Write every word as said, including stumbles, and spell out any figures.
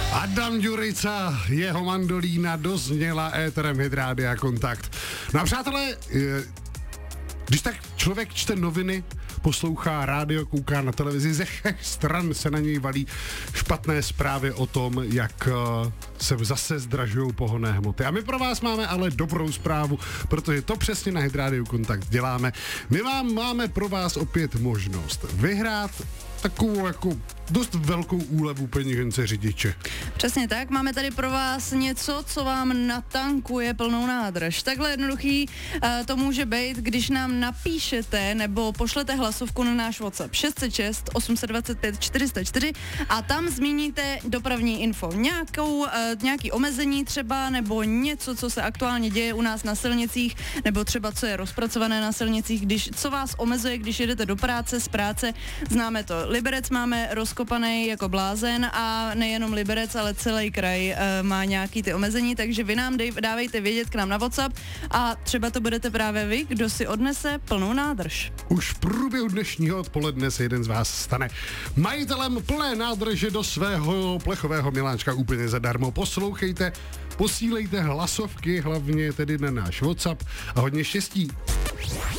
Adam Ďurica, jeho mandolína dozněla éterem Hit Kontakt. No a přátelé, když tak člověk čte noviny, poslouchá rádio, kouká na televizi, ze všech stran se na něj valí špatné zprávy o tom, jak se zase zdražují pohonné hmoty. A my pro vás máme ale dobrou zprávu, protože to přesně na Hit Kontakt děláme. My vám máme pro vás opět možnost vyhrát takovou jako dost velkou úlevu peněžence řidiče. Přesně tak, máme tady pro vás něco, co vám natankuje plnou nádrž. Takhle jednoduchý uh, to může být, když nám napíšete nebo pošlete hlasovku na náš WhatsApp šest set šest osm set dvacet pět čtyři sta čtyři a tam zmíníte dopravní info. Nějakou, uh, nějaký omezení třeba nebo něco, co se aktuálně děje u nás na silnicích, nebo třeba co je rozpracované na silnicích, když, co vás omezuje, když jedete do práce, z práce. Známe to. Liberec máme rozkopaný jako blázen a nejenom Liberec, ale celý kraj e, má nějaký ty omezení, takže vy nám dej, dávejte vědět k nám na WhatsApp a třeba to budete právě vy, kdo si odnese plnou nádrž. Už v průběhu dnešního odpoledne se jeden z vás stane majitelem plné nádrže do svého plechového miláčka úplně zadarmo. Poslouchejte, posílejte hlasovky, hlavně tedy na náš WhatsApp a hodně štěstí.